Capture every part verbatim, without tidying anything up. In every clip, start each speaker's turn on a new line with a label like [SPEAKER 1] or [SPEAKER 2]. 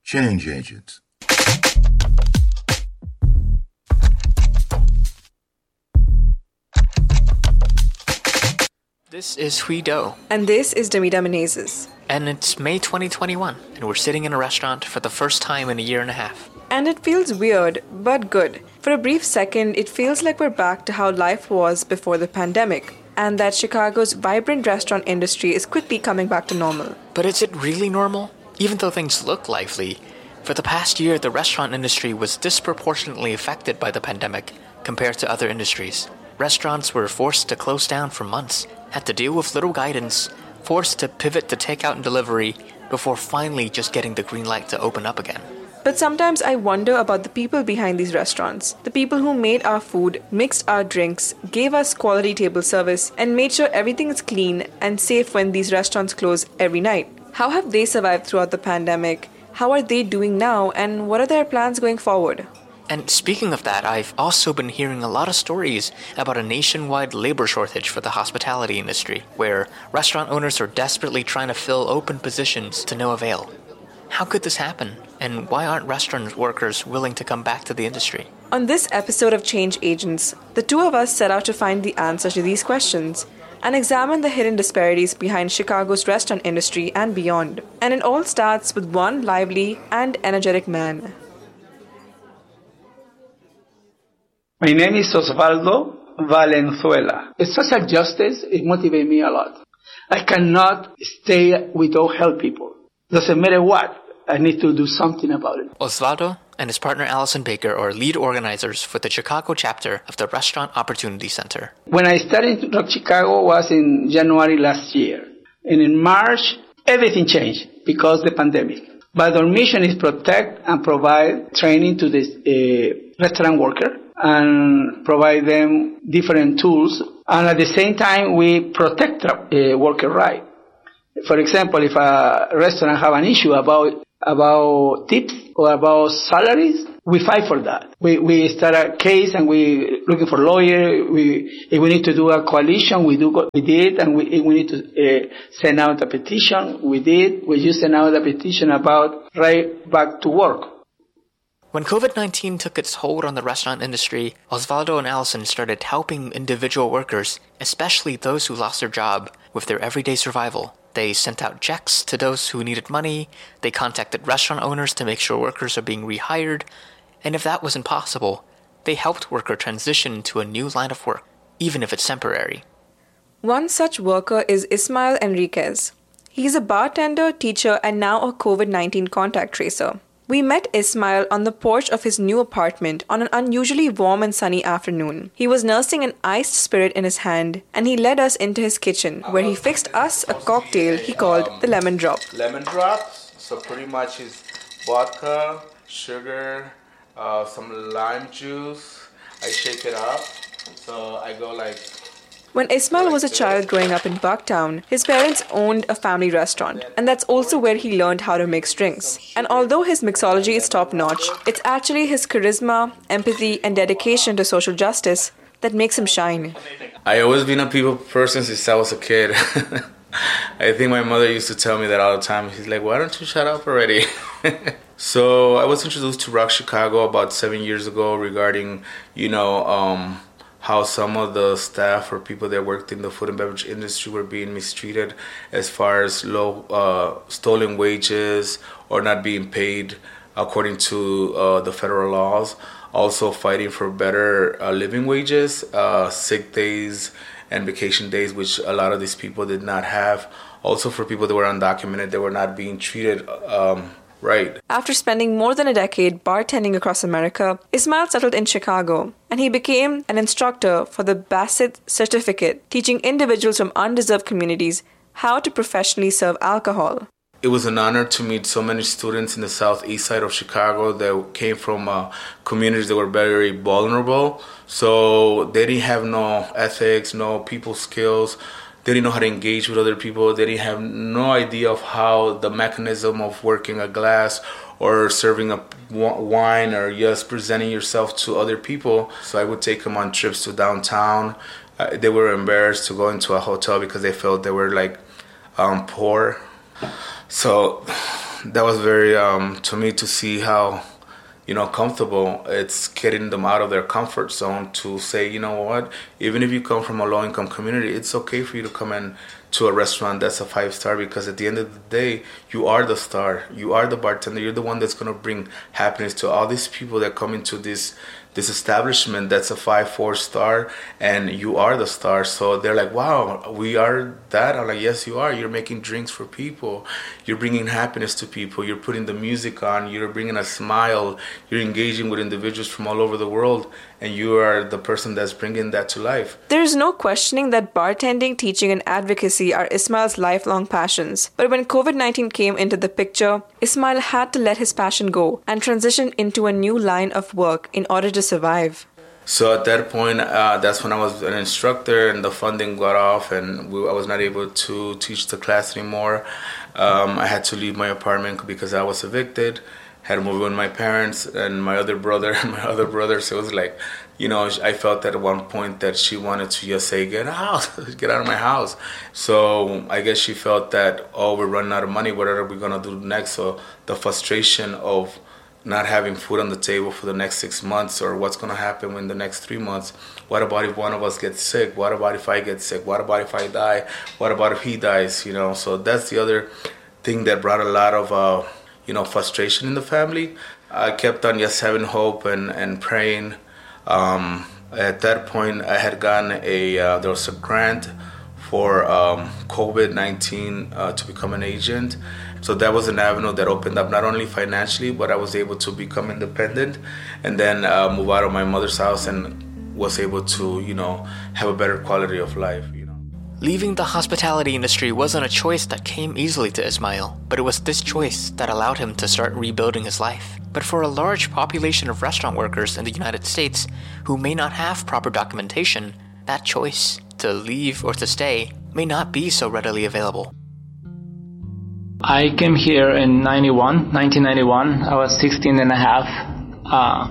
[SPEAKER 1] Change agents.
[SPEAKER 2] This is Hui Do.
[SPEAKER 3] And this is Damita Menezes.
[SPEAKER 2] And it's May twenty twenty-one, and we're sitting in a restaurant for the first time in a year and a half.
[SPEAKER 3] And it feels weird, but good. For a brief second, it feels like we're back to how life was before the pandemic, and that Chicago's vibrant restaurant industry is quickly coming back to normal.
[SPEAKER 2] But is it really normal? Even though things look lively, for the past year, the restaurant industry was disproportionately affected by the pandemic compared to other industries. Restaurants were forced to close down for months, had to deal with little guidance, forced to pivot to takeout and delivery, before finally just getting the green light to open up again.
[SPEAKER 3] But sometimes I wonder about the people behind these restaurants. The people who made our food, mixed our drinks, gave us quality table service, and made sure everything is clean and safe when these restaurants close every night. How have they survived throughout the pandemic? How are they doing now? And what are their plans going forward?
[SPEAKER 2] And speaking of that, I've also been hearing a lot of stories about a nationwide labor shortage for the hospitality industry, where restaurant owners are desperately trying to fill open positions to no avail. How could this happen? And why aren't restaurant workers willing to come back to the industry?
[SPEAKER 3] On this episode of Change Agents, the two of us set out to find the answer to these questions and examine the hidden disparities behind Chicago's restaurant industry and beyond. And it all starts with one lively and energetic man.
[SPEAKER 4] My name is Osvaldo Valenzuela. Social justice, it motivates me a lot. I cannot stay without help people. Doesn't matter what, I need to do something about it.
[SPEAKER 2] Osvaldo and his partner Allison Baker are lead organizers for the Chicago chapter of the Restaurant Opportunity Center.
[SPEAKER 4] When I started in Rock Chicago was in January last year. And in March, everything changed because of the pandemic. But our mission is protect and provide training to the uh, restaurant worker and provide them different tools. And at the same time, we protect the uh, worker right. For example, if a restaurant have an issue about about tips or about salaries, we fight for that. We we start a case and we looking for lawyer. We if we need to do a coalition, we do what we did, and we if we need to uh, send out a petition, we did. We just sent out a petition about right back to work.
[SPEAKER 2] When covid nineteen took its hold on the restaurant industry, Osvaldo and Allison started helping individual workers, especially those who lost their job, with their everyday survival. They sent out checks to those who needed money, they contacted restaurant owners to make sure workers are being rehired, and if that wasn't possible, they helped workers transition to a new line of work, even if it's temporary.
[SPEAKER 3] One such worker is Ismael Enriquez. He's a bartender, teacher, and now a covid nineteen contact tracer. We met Ismael on the porch of his new apartment on an unusually warm and sunny afternoon. He was nursing an iced spirit in his hand, and he led us into his kitchen, where he fixed us a cocktail he called the Lemon Drop.
[SPEAKER 5] Lemon drops, so pretty much it's vodka, sugar, uh, some lime juice. I shake it up, so I go like...
[SPEAKER 3] When Ismael was a child growing up in Bucktown, his parents owned a family restaurant, and that's also where he learned how to mix drinks. And although his mixology is top-notch, it's actually his charisma, empathy, and dedication to social justice that makes him shine.
[SPEAKER 5] I always been a people person since I was a kid. I think my mother used to tell me that all the time. She's like, why don't you shut up already? So I was introduced to Rock Chicago about seven years ago regarding, you know, um, how some of the staff or people that worked in the food and beverage industry were being mistreated as far as low uh, stolen wages or not being paid according to uh, the federal laws. Also fighting for better uh, living wages, uh, sick days, and vacation days, which a lot of these people did not have. Also for people that were undocumented, they were not being treated um, right.
[SPEAKER 3] After spending more than a decade bartending across America, Ismael settled in Chicago, and he became an instructor for the Bassett Certificate, teaching individuals from undeserved communities how to professionally serve alcohol.
[SPEAKER 5] It was an honor to meet so many students in the southeast side of Chicago that came from uh, communities that were very vulnerable. So they didn't have no ethics, no people skills. They didn't know how to engage with other people. They didn't have no idea of how the mechanism of working a glass or serving a wine or just presenting yourself to other people. So I would take them on trips to downtown. Uh, they were embarrassed to go into a hotel because they felt they were like um, poor. So that was very, um, to me, to see how, you know, comfortable it's getting them out of their comfort zone to say, you know what, even if you come from a low-income community, it's okay for you to come in to a restaurant that's a five-star, because at the end of the day, you are the star. You are the bartender. You're the one that's going to bring happiness to all these people that come into this this establishment that's a five, four star, and you are the star. So they're like, wow, we are that? I'm like, yes, you are. You're making drinks for people. You're bringing happiness to people. You're putting the music on. You're bringing a smile. You're engaging with individuals from all over the world, and you are the person that's bringing that to life.
[SPEAKER 3] There's no questioning that bartending, teaching, and advocacy are Ismail's lifelong passions. But when covid nineteen came into the picture, Ismail had to let his passion go and transition into a new line of work in order to survive.
[SPEAKER 5] So at that point, uh, that's when I was an instructor, and the funding got off, and we, I was not able to teach the class anymore. Um, I had to leave my apartment because I was evicted. Had to move in with my parents and my other brother and my other brother. So it was like, you know, I felt at one point that she wanted to just say, get out, get out of my house. So I guess she felt that, oh, we're running out of money. What are we going to do next? So the frustration of not having food on the table for the next six months or what's going to happen in the next three months. What about if one of us gets sick? What about if I get sick? What about if I die? What about if he dies? You know, so that's the other thing that brought a lot of, uh, you know, frustration in the family. I kept on just having hope and, and praying. Um, at that point, I had gotten a, uh, there was a grant for um, covid nineteen uh, to become an agent. So that was an avenue that opened up not only financially, but I was able to become independent and then uh, move out of my mother's house and was able to, you know, have a better quality of life. You know,
[SPEAKER 2] leaving the hospitality industry wasn't a choice that came easily to Ismail, but it was this choice that allowed him to start rebuilding his life. But for a large population of restaurant workers in the United States who may not have proper documentation, that choice to leave or to stay may not be so readily available.
[SPEAKER 1] I came here in ninety-one, nineteen ninety-one. I was sixteen and a half. Uh,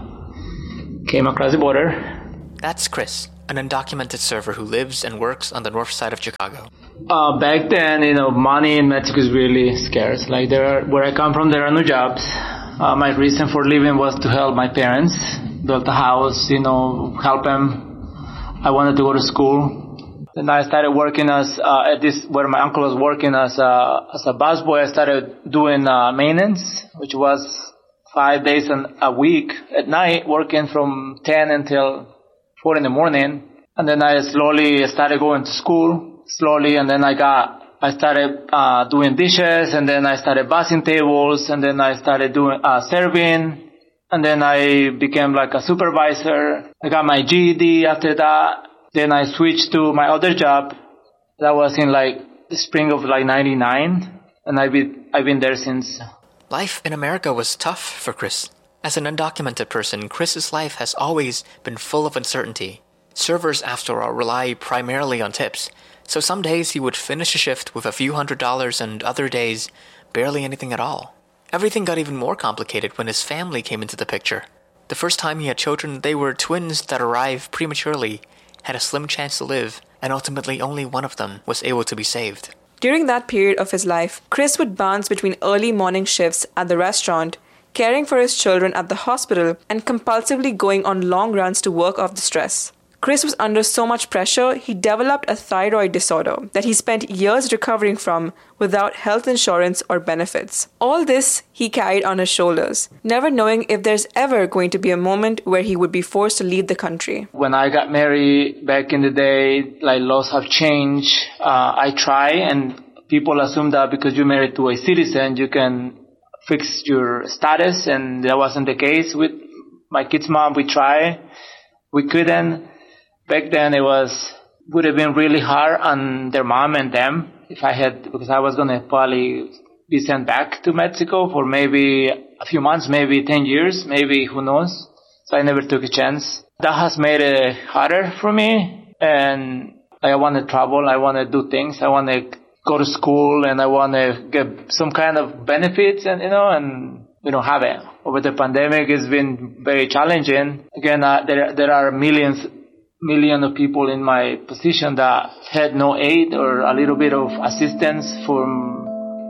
[SPEAKER 1] came across the border.
[SPEAKER 2] That's Chris, an undocumented server who lives and works on the north side of Chicago.
[SPEAKER 1] Uh, back then, you know, money in Mexico is really scarce. Like, there are, where I come from, there are no jobs. Uh, my reason for living was to help my parents, build a house, you know, help them. I wanted to go to school. Then I started working as uh, at this where my uncle was working as a as a busboy. I started doing uh, maintenance, which was five days an, a week at night, working from ten until four in the morning. And then I slowly started going to school slowly, and then I got I started uh, doing dishes, and then I started bussing tables, and then I started doing uh, serving, and then I became like a supervisor. I got my G E D after that. Then I switched to my other job. That was in like the spring of like ninety-nine. And I've been, I've been there since.
[SPEAKER 2] Life in America was tough for Chris. As an undocumented person, Chris's life has always been full of uncertainty. Servers, after all, rely primarily on tips. So some days he would finish a shift with a few hundred dollars and other days barely anything at all. Everything got even more complicated when his family came into the picture. The first time he had children, they were twins that arrived prematurely, had a slim chance to live, and ultimately only one of them was able to be saved.
[SPEAKER 3] During that period of his life, Chris would bounce between early morning shifts at the restaurant, caring for his children at the hospital, and compulsively going on long runs to work off the stress. Chris was under so much pressure, he developed a thyroid disorder that he spent years recovering from without health insurance or benefits. All this he carried on his shoulders, never knowing if there's ever going to be a moment where he would be forced to leave the country.
[SPEAKER 1] When I got married back in the day, like, laws have changed. Uh, I try, and people assume that because you're married to a citizen, you can fix your status, and that wasn't the case. With my kid's mom, we tried. We couldn't. Back then, it was would have been really hard on their mom and them if I had, because I was going to probably be sent back to Mexico for maybe a few months, maybe ten years, maybe who knows. So I never took a chance. That has made it harder for me, and I want to travel. I want to do things. I want to go to school, and I want to get some kind of benefits, and you know, and we don't have it. Over the pandemic, it's been very challenging. Again, uh, there there are millions. million of people in my position that had no aid or a little bit of assistance from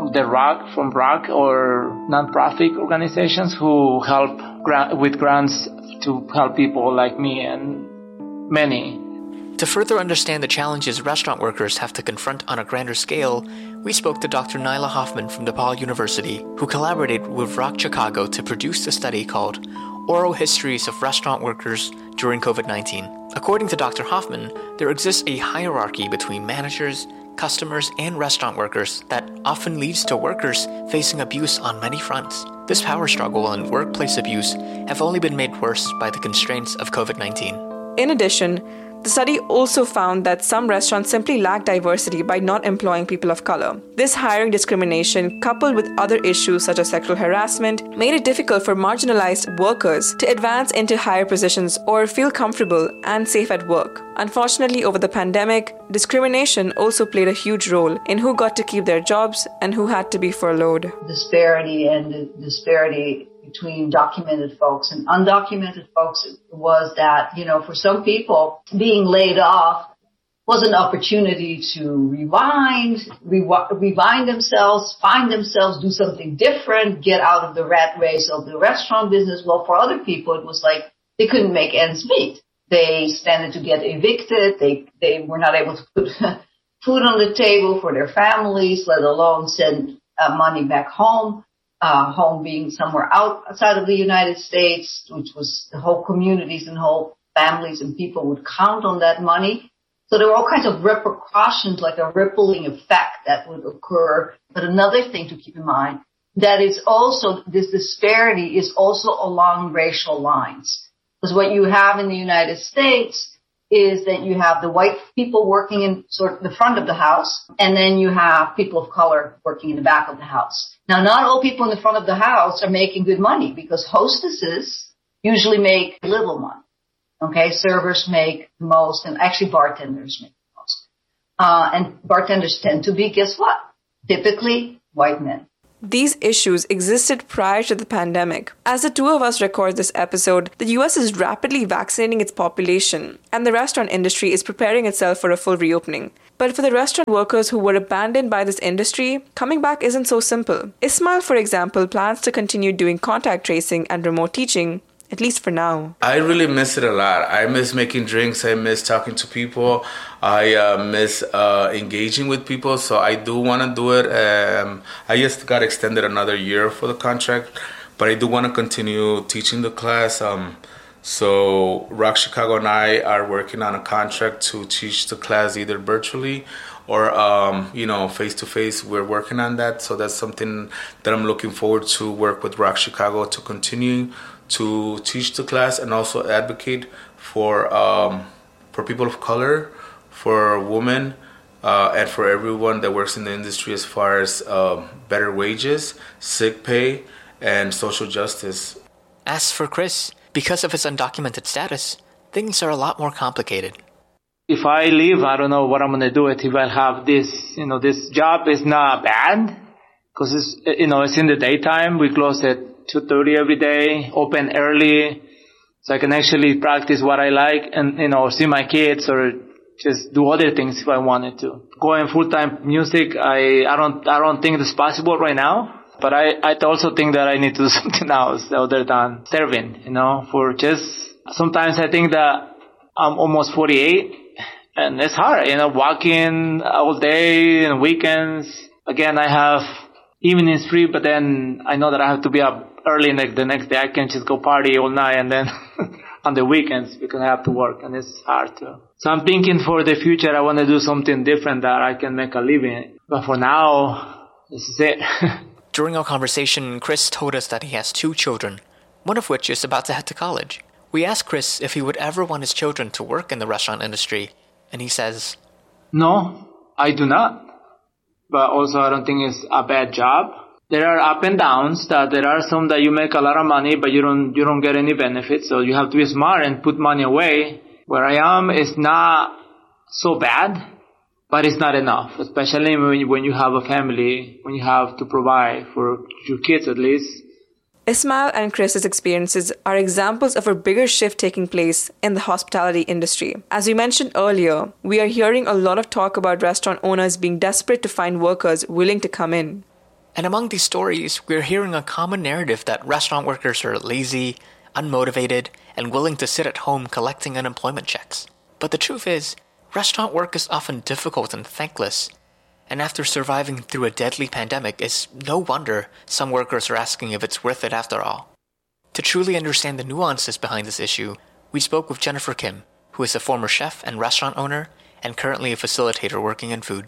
[SPEAKER 1] the R O C, from R O C or nonprofit organizations who help gra- with grants to help people like me and many.
[SPEAKER 2] To further understand the challenges restaurant workers have to confront on a grander scale, we spoke to Doctor Nyla Hoffman from DePaul University, who collaborated with R O C Chicago to produce a study called Oral Histories of Restaurant Workers During COVID nineteen. According to Doctor Hoffman, there exists a hierarchy between managers, customers, and restaurant workers that often leads to workers facing abuse on many fronts. This power struggle and workplace abuse have only been made worse by the constraints of COVID nineteen.
[SPEAKER 3] In addition, the study also found that some restaurants simply lack diversity by not employing people of color. This hiring discrimination, coupled with other issues such as sexual harassment, made it difficult for marginalized workers to advance into higher positions or feel comfortable and safe at work. Unfortunately, over the pandemic, discrimination also played a huge role in who got to keep their jobs and who had to be furloughed.
[SPEAKER 6] Disparity and the disparity between documented folks and undocumented folks was that, you know, for some people, being laid off was an opportunity to rewind, re- rewind themselves, find themselves, do something different, get out of the rat race of the restaurant business. Well, for other people, it was like they couldn't make ends meet. They standed to get evicted. They, they were not able to put food on the table for their families, let alone send uh, money back home. Uh, home being somewhere outside of the United States, which was the whole communities and whole families and people would count on that money. So there were all kinds of repercussions, like a rippling effect that would occur. But another thing to keep in mind, that is also, this disparity is also along racial lines. Because what you have in the United States is that you have the white people working in sort of the front of the house, and then you have people of color working in the back of the house. Now, not all people in the front of the house are making good money because hostesses usually make little money. Okay, servers make the most, and actually bartenders make the most. Uh, and bartenders tend to be, guess what? Typically white men.
[SPEAKER 3] These issues existed prior to the pandemic. As the two of us record this episode, the U S is rapidly vaccinating its population, and the restaurant industry is preparing itself for a full reopening. But for the restaurant workers who were abandoned by this industry, coming back isn't so simple. Ismail, for example, plans to continue doing contact tracing and remote teaching, at least for now.
[SPEAKER 5] I really miss it a lot. I miss making drinks. I miss talking to people. I uh, miss uh, engaging with people. So I do want to do it. Um, I just got extended another year for the contract, but I do want to continue teaching the class. Um, so R O C Chicago and I are working on a contract to teach the class either virtually or, um, you know, face-to-face. We're working on that. So that's something that I'm looking forward to work with R O C Chicago to continue to teach the class and also advocate for um, for people of color, for women, uh, and for everyone that works in the industry as far as uh, better wages, sick pay, and social justice.
[SPEAKER 2] As for Chris, because of his undocumented status, things are a lot more complicated.
[SPEAKER 1] If I leave, I don't know what I'm going to do if I have this, you know, this job is not bad because it's, you know, it's in the daytime. We close at two thirty every day, open early, so I can actually practice what I like and, you know, see my kids or just do other things if I wanted to. Going full-time music, I, I don't, I don't think it's possible right now, but I, I also think that I need to do something else other than serving, you know, for just, sometimes I think that I'm almost forty-eight and it's hard, you know, walking all day and weekends. Again, I have evenings free, but then I know that I have to be up early next, the next day. I can just go party all night and then on the weekends because I have to work and it's hard too. So I'm thinking for the future, I want to do something different that I can make a living. But for now, this is it.
[SPEAKER 2] During our conversation, Chris told us that he has two children, one of which is about to head to college. We asked Chris if he would ever want his children to work in the restaurant industry, and he says,
[SPEAKER 1] "No, I do not. But also I don't think it's a bad job. There are up and downs. That there are some that you make a lot of money, but you don't you don't get any benefits. So you have to be smart and put money away. Where I am is not so bad, but it's not enough, especially when you, when you have a family, when you have to provide for your kids at least."
[SPEAKER 3] Ismail and Chris's experiences are examples of a bigger shift taking place in the hospitality industry. As we mentioned earlier, we are hearing a lot of talk about restaurant owners being desperate to find workers willing to come in.
[SPEAKER 2] And among these stories, we're hearing a common narrative that restaurant workers are lazy, unmotivated, and willing to sit at home collecting unemployment checks. But the truth is, restaurant work is often difficult and thankless. And after surviving through a deadly pandemic, it's no wonder some workers are asking if it's worth it after all. To truly understand the nuances behind this issue, we spoke with Jennifer Kim, who is a former chef and restaurant owner and currently a facilitator working in food.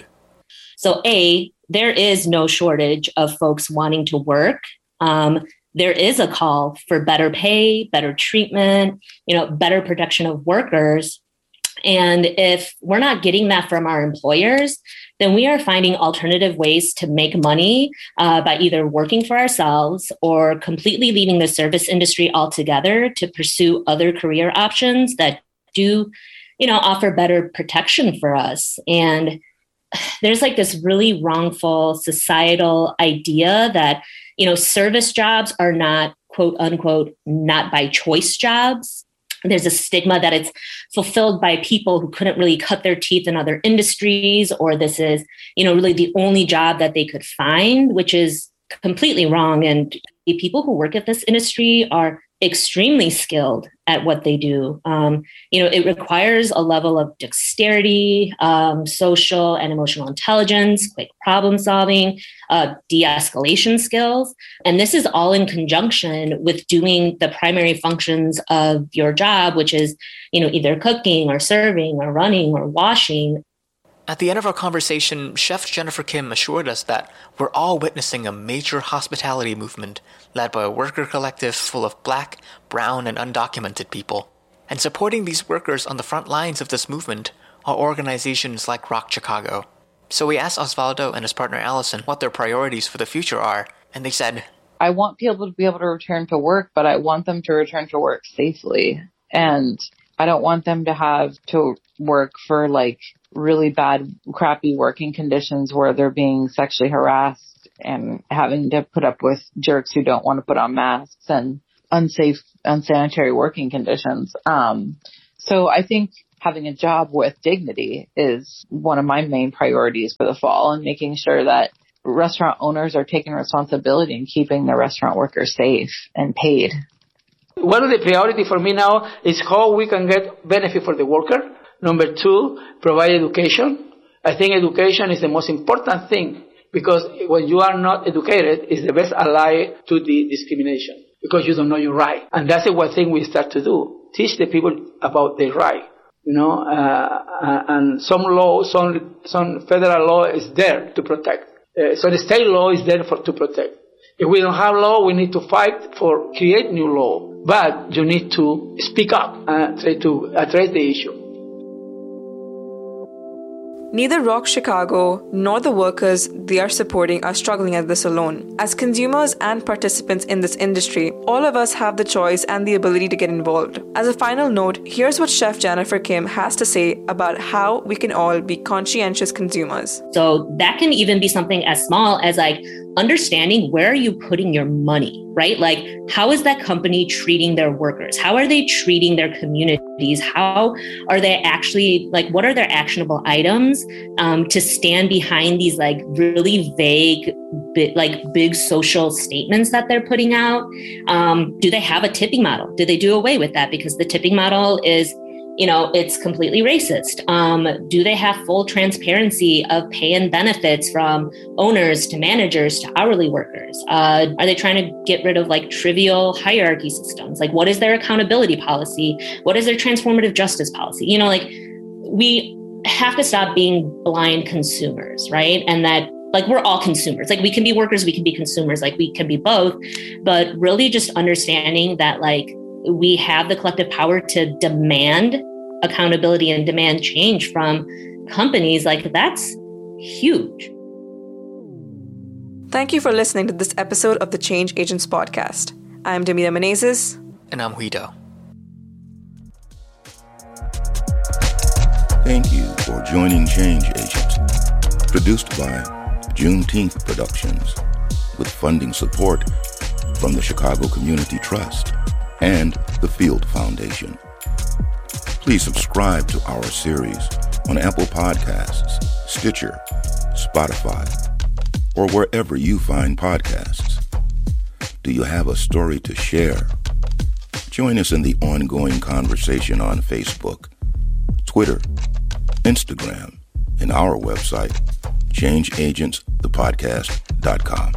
[SPEAKER 7] So A, there is no shortage of folks wanting to work. Um, there is a call for better pay, better treatment, you know, better protection of workers. And if we're not getting that from our employers, then we are finding alternative ways to make money uh, by either working for ourselves or completely leaving the service industry altogether to pursue other career options that do, you know, offer better protection for us. And there's like this really wrongful societal idea that, you know, service jobs are not, quote unquote, not by choice jobs. There's a stigma that it's fulfilled by people who couldn't really cut their teeth in other industries, or this is, you know, really the only job that they could find, which is completely wrong. And the people who work at this industry are extremely skilled at what they do. Um, you know, it requires a level of dexterity, um, social and emotional intelligence, quick problem solving, uh, de-escalation skills. And this is all in conjunction with doing the primary functions of your job, which is, you know, either cooking or serving or running or washing.
[SPEAKER 2] At the end of our conversation, Chef Jennifer Kim assured us that we're all witnessing a major hospitality movement led by a worker collective full of Black, brown, and undocumented people. And supporting these workers on the front lines of this movement are organizations like Rock Chicago. So we asked Osvaldo and his partner Allison what their priorities for the future are, and they said,
[SPEAKER 8] I want people to be able to return to work, but I want them to return to work safely. And I don't want them to have to work for like really bad, crappy working conditions where they're being sexually harassed and having to put up with jerks who don't want to put on masks and unsafe, unsanitary working conditions. Um, so I think having a job with dignity is one of my main priorities for the fall, and making sure that restaurant owners are taking responsibility in keeping their restaurant workers safe and paid.
[SPEAKER 4] One of the priorities for me now is how we can get benefit for the worker. Number two, provide education. I think education is the most important thing, because when you are not educated, it's the best ally to the discrimination, because you don't know your right. And that's the one thing we start to do. Teach the people about their right. You know, uh, and some law, some, some federal law is there to protect. Uh, so the state law is there for to protect. If we don't have law, we need to fight for create new law. But you need to speak up and try to address the issue.
[SPEAKER 3] Neither Rock Chicago nor the workers they are supporting are struggling at this alone. As consumers and participants in this industry, all of us have the choice and the ability to get involved. As a final note, here's what Chef Jennifer Kim has to say about how we can all be conscientious consumers.
[SPEAKER 7] So that can even be something as small as like understanding where are you putting your money, right? Like, how is that company treating their workers? How are they treating their communities? How are they actually, like, what are their actionable items um, to stand behind these like really vague, bi- like big social statements that they're putting out? Um, do they have a tipping model? Do they do away with that? Because the tipping model is, you know, it's completely racist. Um, do they have full transparency of pay and benefits from owners to managers to hourly workers? Uh, are they trying to get rid of like trivial hierarchy systems? Like, what is their accountability policy? What is their transformative justice policy? You know, like, we have to stop being blind consumers, right? And that, like, we're all consumers. Like, we can be workers, we can be consumers, like we can be both, but really just understanding that, like, we have the collective power to demand accountability and demand change from companies. Like, that's huge.
[SPEAKER 3] Thank you for listening to this episode of the Change Agents podcast. I'm Damita Menezes.
[SPEAKER 2] And I'm Huido.
[SPEAKER 9] Thank you for joining Change Agents. Produced by Juneteenth Productions, with funding support from the Chicago Community Trust and the Field Foundation. Please subscribe to our series on Apple Podcasts, Stitcher, Spotify, or wherever you find podcasts. Do you have a story to share? Join us in the ongoing conversation on Facebook, Twitter, Instagram, and our website, change agents the podcast dot com.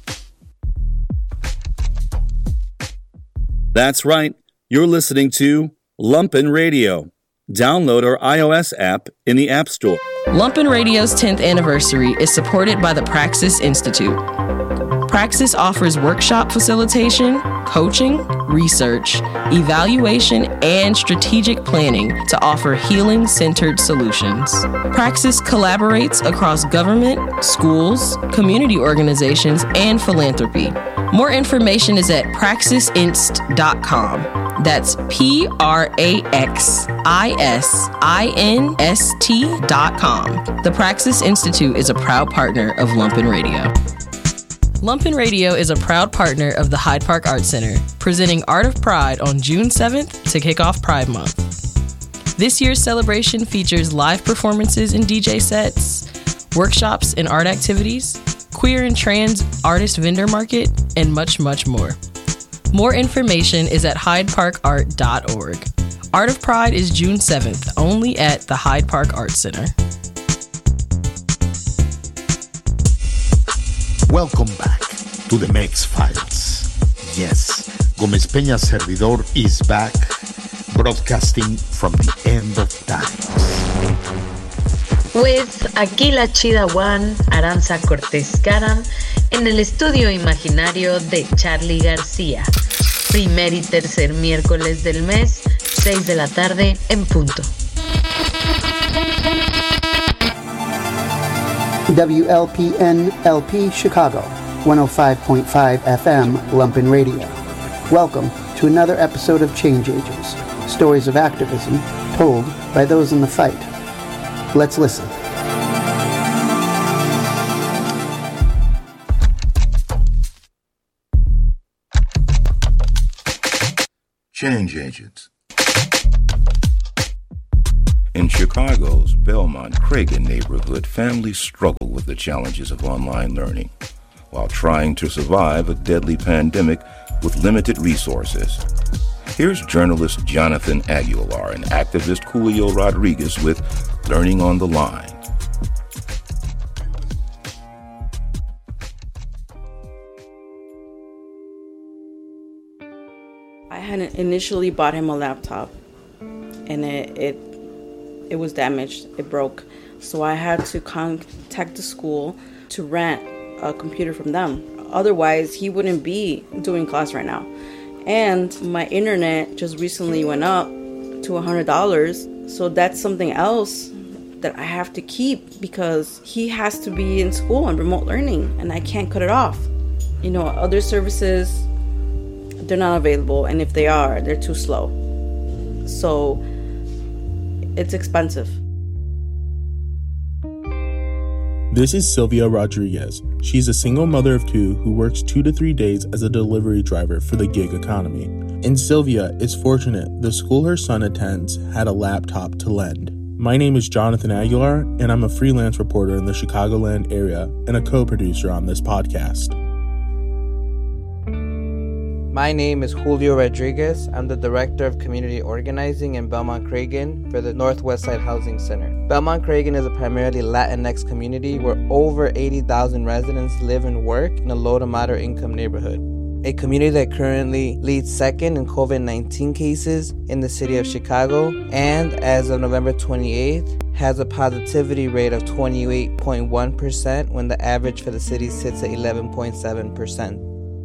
[SPEAKER 10] That's right. You're listening to Lumpin' Radio. Download our iOS app in the App Store.
[SPEAKER 11] Lumpin' Radio's tenth anniversary is supported by the Praxis Institute. Praxis offers workshop facilitation, coaching, research, evaluation, and strategic planning to offer healing-centered solutions. Praxis collaborates across government, schools, community organizations, and philanthropy. More information is at praxis inst dot com. That's P R A X I S I N S T dot com. The Praxis Institute is a proud partner of Lumpin' Radio. Lumpin' Radio is a proud partner of the Hyde Park Art Center, presenting Art of Pride on June seventh to kick off Pride Month. This year's celebration features live performances and D J sets, workshops and art activities, queer and trans artist vendor market, and much, much more. More information is at hyde park art dot org. Art of Pride is June seventh, only at the Hyde Park Art Center.
[SPEAKER 12] Welcome back to the Mex Files. Yes, Gómez Peña Servidor is back, broadcasting from the end of times.
[SPEAKER 13] Pues aquí la chida One, Aranza Cortés Caram, en el estudio imaginario de Charly García. Primer y tercer miércoles del mes, seis de la tarde en punto.
[SPEAKER 14] W L P N L P Chicago, one oh five point five F M Lumpin' Radio. Welcome to another episode of Change Agents, stories of activism told by those in the fight. Let's listen.
[SPEAKER 9] Change Agents. In Chicago's Belmont-Cragen neighborhood, families struggle with the challenges of online learning while trying to survive a deadly pandemic with limited resources. Here's journalist Jonathan Aguilar and activist Julio Rodriguez with Learning on the Line.
[SPEAKER 15] I had initially bought him a laptop, and it, it it was damaged. It broke. So I had to contact the school to rent a computer from them. Otherwise, he wouldn't be doing class right now. And my internet just recently went up to one hundred dollars. So that's something else that I have to keep because he has to be in school and remote learning, and I can't cut it off. You know, other services, they're not available, and if they are, they're too slow. So it's expensive.
[SPEAKER 16] This is Sylvia Rodriguez. She's a single mother of two who works two to three days as a delivery driver for the gig economy. And Sylvia is fortunate the school her son attends had a laptop to lend. My name is Jonathan Aguilar, and I'm a freelance reporter in the Chicagoland area and a co-producer on this podcast.
[SPEAKER 17] My name is Julio Rodriguez. I'm the Director of Community Organizing in Belmont-Cragen for the Northwest Side Housing Center. Belmont-Cragen is a primarily Latinx community where over eighty thousand residents live and work in a low to moderate income neighborhood. A community that currently leads second in covid nineteen cases in the city of Chicago, and as of November twenty-eighth, has a positivity rate of twenty-eight point one percent when the average for the city sits at eleven point seven percent.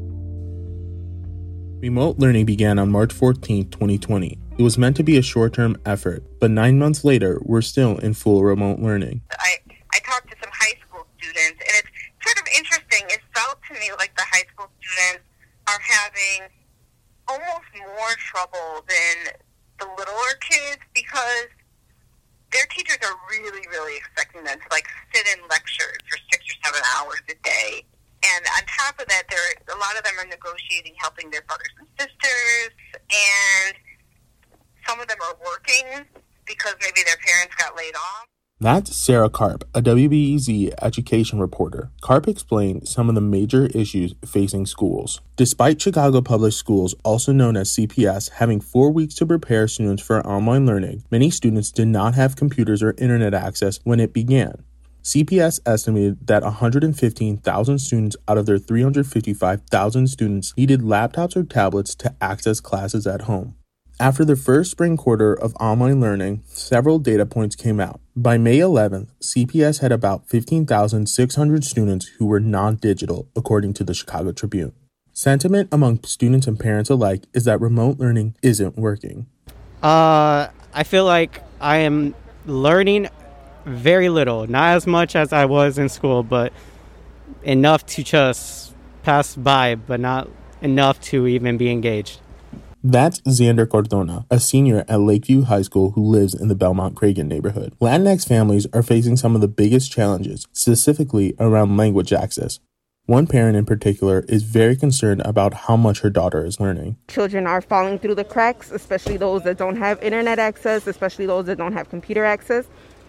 [SPEAKER 16] Remote learning began on March fourteenth, twenty twenty. It was meant to be a short-term effort, but nine months later, we're still in full remote learning.
[SPEAKER 18] I, I talked to some high school students, and it's sort of interesting. It felt to me like the high school students are having almost more trouble than the littler kids because their teachers are really, really expecting them to, like, sit in lectures for six or seven hours a day. And on top of that, there a lot of them are negotiating, helping their brothers and sisters, and some of them are working because maybe their parents got laid off.
[SPEAKER 16] That's Sarah Karp, a W B E Z education reporter. Karp explained some of the major issues facing schools. Despite Chicago Public Schools, also known as C P S, having four weeks to prepare students for online learning, many students did not have computers or internet access when it began. C P S estimated that one hundred fifteen thousand students out of their three hundred fifty-five thousand students needed laptops or tablets to access classes at home. After the first spring quarter of online learning, several data points came out. By May eleventh, C P S had about fifteen thousand six hundred students who were non-digital, according to the Chicago Tribune. Sentiment among students and parents alike is that remote learning isn't working.
[SPEAKER 19] Uh, I feel like I am learning very little, not as much as I was in school, but enough to just pass by, but not enough to even be engaged.
[SPEAKER 16] That's Xander Cordona, a senior at Lakeview High School who lives in the Belmont-Cragin neighborhood. Latinx families are facing some of the biggest challenges, specifically around language access. One parent in particular is very concerned about how much her daughter is learning.
[SPEAKER 20] Children are falling through the cracks, especially those that don't have internet access, especially those that don't have computer access,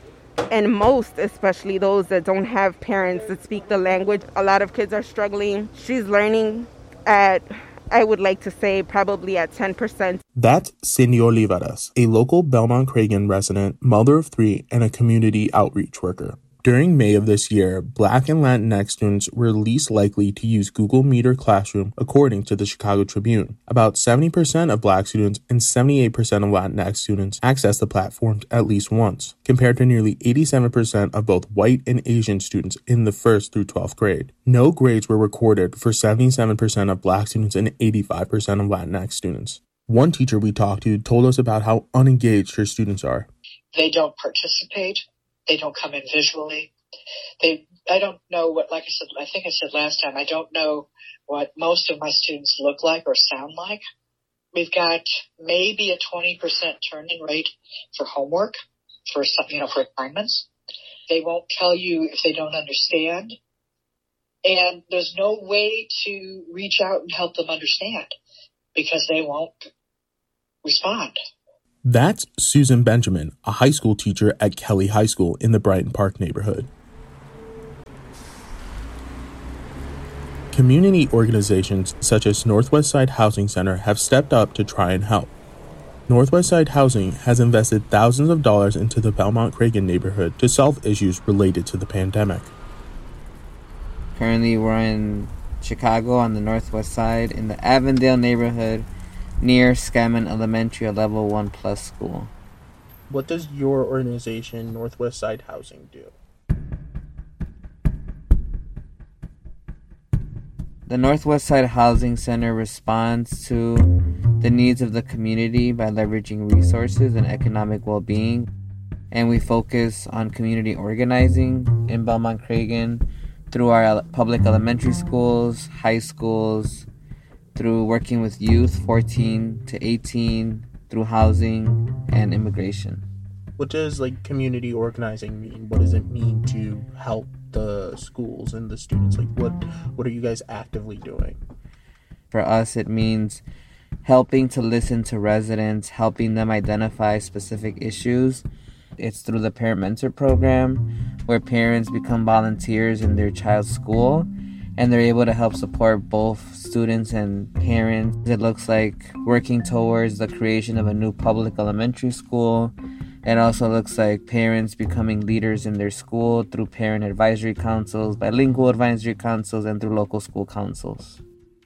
[SPEAKER 20] and most especially those that don't have parents that speak the language. A lot of kids are struggling. She's learning at, I would like to say, probably at ten percent.
[SPEAKER 16] That's Cindy Olivares, a local Belmont-Cragin resident, mother of three, and a community outreach worker. During May of this year, Black and Latinx students were least likely to use Google Meet or Classroom, according to the Chicago Tribune. About seventy percent of Black students and seventy-eight percent of Latinx students access the platforms at least once, compared to nearly eighty-seven percent of both white and Asian students in the first through twelfth grade. No grades were recorded for seventy-seven percent of Black students and eighty-five percent of Latinx students. One teacher we talked to told us about how unengaged her students are.
[SPEAKER 21] They don't participate. They don't come in visually. They, I don't know what, like I said, I think I said last time, I don't know what most of my students look like or sound like. We've got maybe a twenty percent turn-in rate for homework, for some, you know, for assignments. They won't tell you if they don't understand. And there's no way to reach out and help them understand because they won't respond.
[SPEAKER 16] That's Susan Benjamin, a high school teacher at Kelly High School in the Brighton Park neighborhood. Community organizations such as Northwest Side Housing Center have stepped up to try and help. Northwest Side Housing has invested thousands of dollars into the Belmont-Cragin neighborhood to solve issues related to the pandemic.
[SPEAKER 17] Currently, we're in Chicago on the Northwest Side in the Avondale neighborhood, near Scammon Elementary, a level one plus school.
[SPEAKER 16] What does your organization, Northwest Side Housing, do?
[SPEAKER 17] The Northwest Side Housing Center responds to the needs of the community by leveraging resources and economic well-being, and we focus on community organizing in Belmont-Cragin through our public elementary schools, high schools, through working with youth fourteen to eighteen, through housing and immigration.
[SPEAKER 16] What does like community organizing mean? What does it mean to help the schools and the students? Like what what are you guys actively doing?
[SPEAKER 17] For us, it means helping to listen to residents, helping them identify specific issues. It's through the Parent Mentor Program, where parents become volunteers in their child's school, and they're able to help support both students and parents. It looks like working towards the creation of a new public elementary school. It also looks like parents becoming leaders in their school through parent advisory councils, bilingual advisory councils, and through local school councils.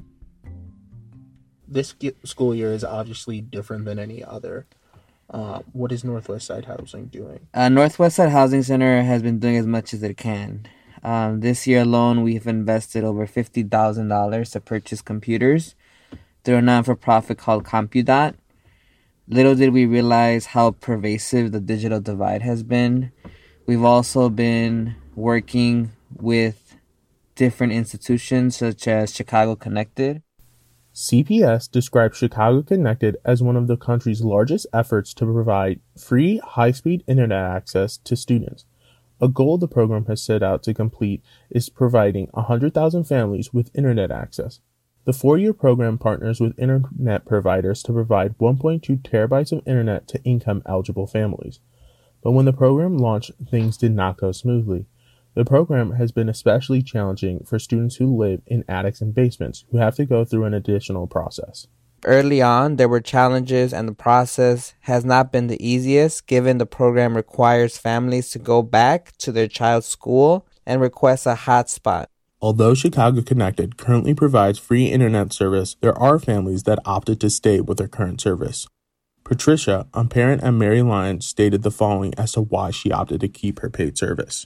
[SPEAKER 16] This school year is obviously different than any other. Uh, what is Northwest Side Housing doing?
[SPEAKER 17] Uh, Northwest Side Housing Center has been doing as much as it can. Um, this year alone, we've invested over fifty thousand dollars to purchase computers through a non-for-profit called CompuDot. Little did we realize how pervasive the digital divide has been. We've also been working with different institutions such as Chicago Connected.
[SPEAKER 16] C P S describes Chicago Connected as one of the country's largest efforts to provide free, high-speed internet access to students. A goal the program has set out to complete is providing one hundred thousand families with internet access. The four-year program partners with internet providers to provide one point two terabytes of internet to income-eligible families. But when the program launched, things did not go smoothly. The program has been especially challenging for students who live in attics and basements, who have to go through an additional process.
[SPEAKER 17] Early on, there were challenges, and the process has not been the easiest, given the program requires families to go back to their child's school and request a hotspot.
[SPEAKER 16] Although Chicago Connected currently provides free internet service, there are families that opted to stay with their current service. Patricia, a parent at Mary Lyons, stated the following as to why she opted to keep her paid service.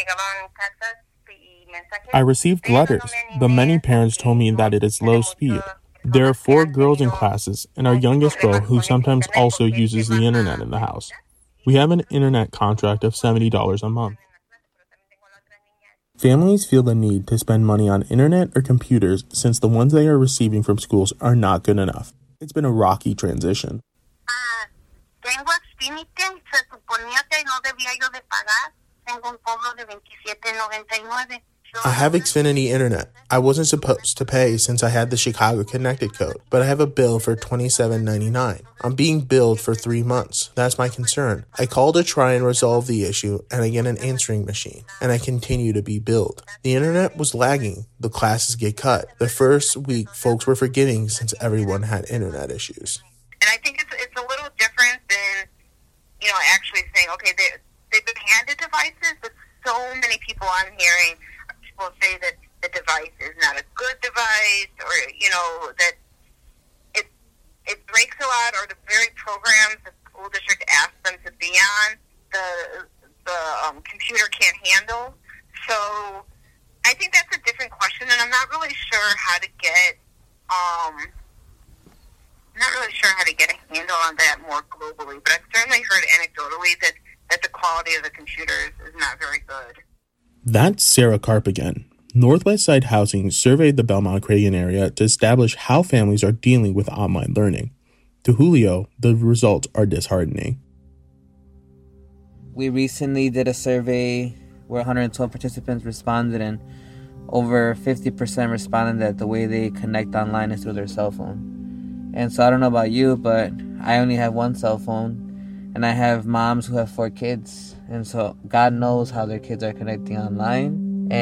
[SPEAKER 16] I received letters, but many parents told me that it is low speed. There are four girls in classes, and our youngest girl who sometimes also uses the internet in the house. We have an internet contract of seventy dollars a month. Families feel the need to spend money on internet or computers since the ones they are receiving from schools are not good enough. It's been a rocky transition. I have Xfinity Internet. I wasn't supposed to pay since I had the Chicago Connected code, but I have a bill for twenty-seven ninety-nine. I'm being billed for three months. That's my concern. I call to try and resolve the issue, and I get an answering machine, and I continue to be billed. The internet was lagging. The classes get cut. The first week, folks were forgetting since everyone had internet issues.
[SPEAKER 18] And I think it's, it's a little different than, you know, actually saying, okay, they, they've been handed devices, but so many people I'm hearing will say that the device is not a good device, or, you know, that it it breaks a lot, or the very programs the school district asks them to be on, the the um, computer can't handle. So I think that's a different question, and I'm not really sure how to get um I'm not really sure how to get a handle on that more globally. But I've certainly heard anecdotally that that the quality of the computers is not very good.
[SPEAKER 16] That's Sarah Karp again. Northwest Side Housing surveyed the Belmont-Cragen area to establish how families are dealing with online learning. To Julio, the results are disheartening.
[SPEAKER 17] We recently did a survey where one hundred twelve participants responded, and over fifty percent responded that the way they connect online is through their cell phone. And so I don't know about you, but I only have one cell phone, and I have moms who have four kids. And so God knows how their kids are connecting online.